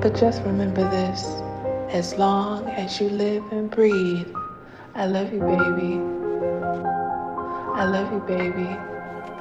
But just remember this, as long as you live and breathe, I love you, baby. I love you, baby.